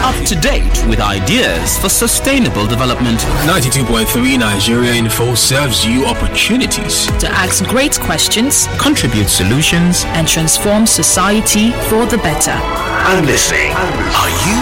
up to date with ideas for sustainable development. 92.3 Nigeria Info serves you opportunities to ask great questions, contribute solutions, and transform society for the better. I'm listening. Are you?